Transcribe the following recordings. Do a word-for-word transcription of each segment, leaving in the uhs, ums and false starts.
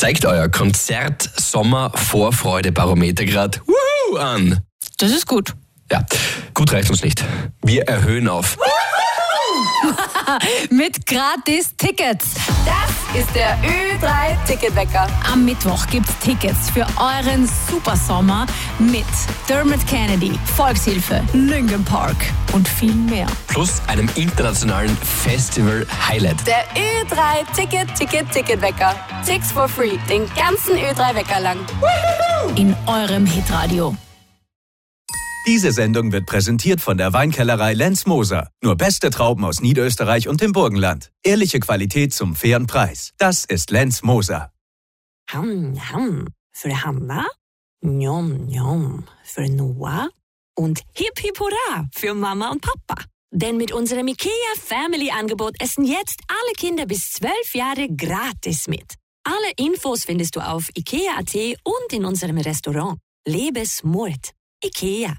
Zeigt euer Konzert-Sommer-Vorfreude-Barometer gerade Wuhu an. Das ist gut. Ja, gut reicht uns nicht. Wir erhöhen auf. Mit gratis Tickets. Das ist der Ö drei Ticketwecker. Am Mittwoch gibt's Tickets für euren Supersommer mit Dermot Kennedy, Volkshilfe, Linkin Park und viel mehr. Plus einem internationalen Festival-Highlight. Der Ö drei Ticket, Ticket, Ticketwecker. Six for free, den ganzen Ö drei Wecker lang. In eurem Hitradio. Diese Sendung wird präsentiert von der Weinkellerei Lenz Moser. Nur beste Trauben aus Niederösterreich und dem Burgenland. Ehrliche Qualität zum fairen Preis. Das ist Lenz Moser. Ham, ham. Für Hanna, njom, njom. Für Noah und hip, hip, hurra für Mama und Papa. Denn mit unserem IKEA Family Angebot essen jetzt alle Kinder bis zwölf Jahre gratis mit. Alle Infos findest du auf ikea punkt at und in unserem Restaurant. Lebe smart. IKEA.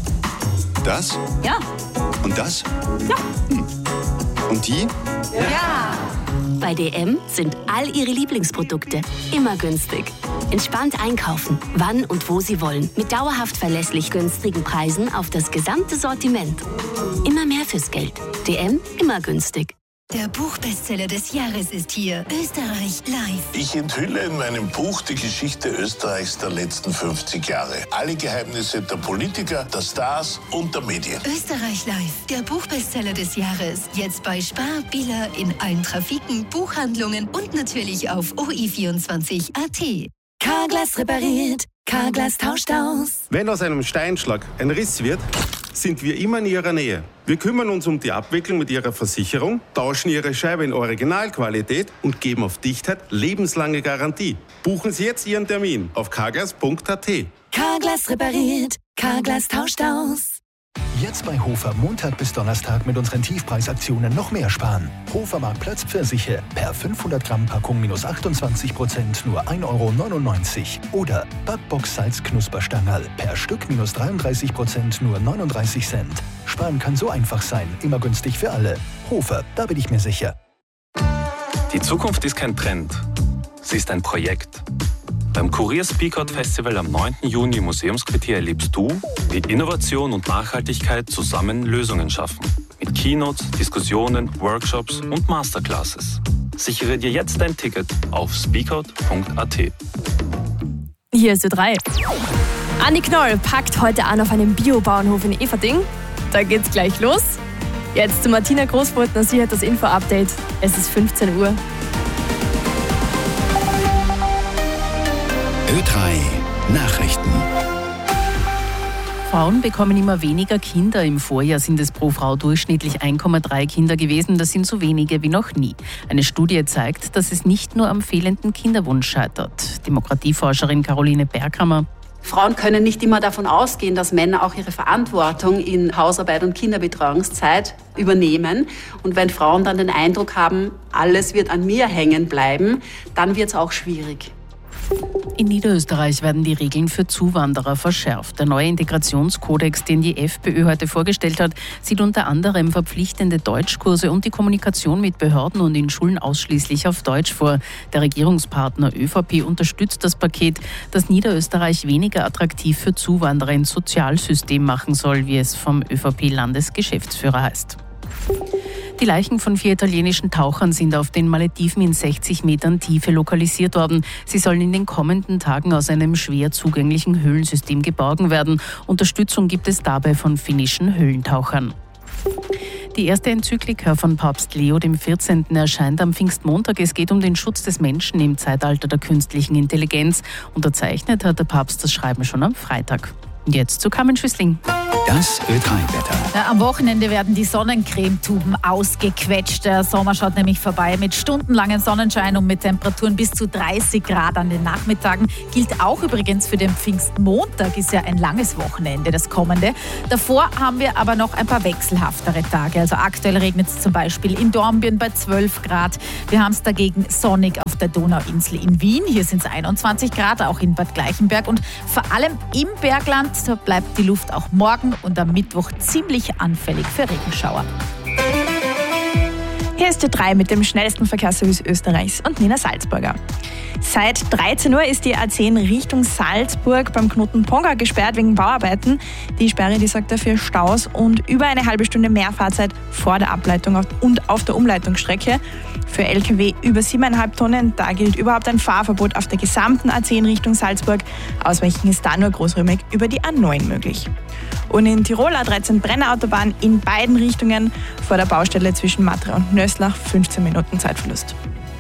Das? Ja. Und das? Ja. Hm. Und die? Ja. Bei D M sind all ihre Lieblingsprodukte immer günstig. Entspannt einkaufen, wann und wo sie wollen. Mit dauerhaft verlässlich günstigen Preisen auf das gesamte Sortiment. Immer mehr fürs Geld. D M, immer günstig. Der Buchbestseller des Jahres ist hier. Österreich live. Ich enthülle in meinem Buch die Geschichte Österreichs der letzten fünfzig Jahre. Alle Geheimnisse der Politiker, der Stars und der Medien. Österreich live. Der Buchbestseller des Jahres. Jetzt bei Spar, Billa, in allen Trafiken, Buchhandlungen und natürlich auf O I vierundzwanzig Punkt at. Carglass repariert. Carglass tauscht aus. Wenn aus einem Steinschlag ein Riss wird, sind wir immer in Ihrer Nähe. Wir kümmern uns um die Abwicklung mit Ihrer Versicherung, tauschen Ihre Scheibe in Originalqualität und geben auf Dichtheit lebenslange Garantie. Buchen Sie jetzt Ihren Termin auf carglass punkt at. Carglass repariert. Carglass tauscht aus. Jetzt bei Hofer Montag bis Donnerstag mit unseren Tiefpreisaktionen noch mehr sparen. Hofer Marktplatz Pfirsiche per fünfhundert Gramm Packung minus achtundzwanzig Prozent nur ein Euro neunundneunzig. Oder Backbox Salz Knusperstangerl per Stück minus dreiunddreißig Prozent nur neununddreißig Cent. Sparen kann so einfach sein, immer günstig für alle. Hofer, da bin ich mir sicher. Die Zukunft ist kein Trend, sie ist ein Projekt. Beim Kurier Speakout Festival am neunten Juni im Museumsquartier erlebst du, wie Innovation und Nachhaltigkeit zusammen Lösungen schaffen. Mit Keynotes, Diskussionen, Workshops und Masterclasses. Sichere dir jetzt dein Ticket auf speakout punkt at. Hier ist Ö drei. Anni Knoll packt heute an auf einem Biobauernhof in Eferding. Da geht's gleich los. Jetzt zu Martina Großbrotner, sie hat das Info-Update. Es ist fünfzehn Uhr. Ö drei Nachrichten. Frauen bekommen immer weniger Kinder. Im Vorjahr sind es pro Frau durchschnittlich eins Komma drei Kinder gewesen. Das sind so wenige wie noch nie. Eine Studie zeigt, dass es nicht nur am fehlenden Kinderwunsch scheitert. Demokratieforscherin Caroline Berghammer. Frauen können nicht immer davon ausgehen, dass Männer auch ihre Verantwortung in Hausarbeit und Kinderbetreuungszeit übernehmen. Und wenn Frauen dann den Eindruck haben, alles wird an mir hängen bleiben, dann wird es auch schwierig. In Niederösterreich werden die Regeln für Zuwanderer verschärft. Der neue Integrationskodex, den die FPÖ heute vorgestellt hat, sieht unter anderem verpflichtende Deutschkurse und die Kommunikation mit Behörden und in Schulen ausschließlich auf Deutsch vor. Der Regierungspartner ÖVP unterstützt das Paket, das Niederösterreich weniger attraktiv für Zuwanderer ins Sozialsystem machen soll, wie es vom ÖVP-Landesgeschäftsführer heißt. Die Leichen von vier italienischen Tauchern sind auf den Malediven in sechzig Metern Tiefe lokalisiert worden. Sie sollen in den kommenden Tagen aus einem schwer zugänglichen Höhlensystem geborgen werden. Unterstützung gibt es dabei von finnischen Höhlentauchern. Die erste Enzyklika von Papst Leo dem vierzehnten erscheint am Pfingstmontag. Es geht um den Schutz des Menschen im Zeitalter der künstlichen Intelligenz. Unterzeichnet hat der Papst das Schreiben schon am Freitag. Und jetzt zu Carmen Schüssling. Das Ö drei Wetter. Ja, am Wochenende werden die Sonnencremetuben ausgequetscht. Der Sommer schaut nämlich vorbei mit stundenlangem Sonnenschein und mit Temperaturen bis zu dreißig Grad an den Nachmittagen. Gilt auch übrigens für den Pfingstmontag, ist ja ein langes Wochenende, das kommende. Davor haben wir aber noch ein paar wechselhaftere Tage. Also aktuell regnet es zum Beispiel in Dornbirn bei zwölf Grad. Wir haben es dagegen sonnig auf der Donauinsel in Wien. Hier sind es einundzwanzig Grad, auch in Bad Gleichenberg. Und vor allem im Bergland bleibt die Luft auch morgen und am Mittwoch ziemlich anfällig für Regenschauer. Hier Hier ist Ö drei mit dem schnellsten Verkehrsservice Österreichs und Nina Salzburger. Seit dreizehn Uhr ist die A zehn Richtung Salzburg beim Knoten Ponga gesperrt wegen Bauarbeiten. Die Sperre, die sorgt dafür Staus und über eine halbe Stunde mehr Fahrzeit vor der Ableitung und auf der Umleitungsstrecke. Für L K W über siebeneinhalb Tonnen, da gilt überhaupt ein Fahrverbot auf der gesamten A zehn Richtung Salzburg. Ausweichen ist da nur großräumig über die A neun möglich. Und in Tirol A dreizehn Brenner-Autobahn in beiden Richtungen vor der Baustelle zwischen Matra und Nöslach fünfzehn Minuten Zeitverlust.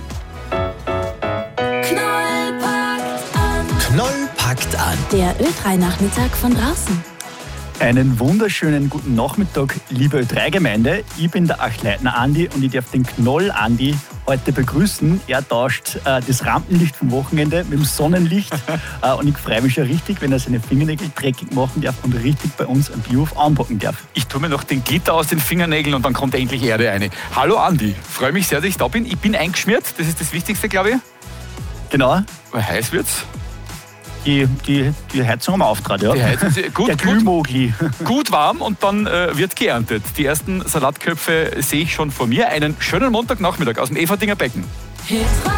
Knoll packt an. Der Ö drei Nachmittag von draußen. Einen wunderschönen guten Nachmittag, liebe Ö drei Gemeinde. Ich bin der Achleitner Andi und ich darf den Knoll Andi heute begrüßen. Er tauscht äh, das Rampenlicht vom Wochenende mit dem Sonnenlicht äh, und ich freue mich schon richtig, wenn er seine Fingernägel dreckig machen darf und richtig bei uns am Biohof anpacken darf. Ich tue mir noch den Glitter aus den Fingernägeln und dann kommt endlich Erde rein. Hallo Andi, freue mich sehr, dass ich da bin. Ich bin eingeschmiert, das ist das Wichtigste, glaube ich. Genau. Weil heiß wird's. Die, die, die Heizung haben wir aufgetragen, ja. Die Heizung, gut, der Glühmogli. Gut warm und dann äh, wird geerntet. Die ersten Salatköpfe sehe ich schon vor mir. Einen schönen Montagnachmittag aus dem Everdinger Becken.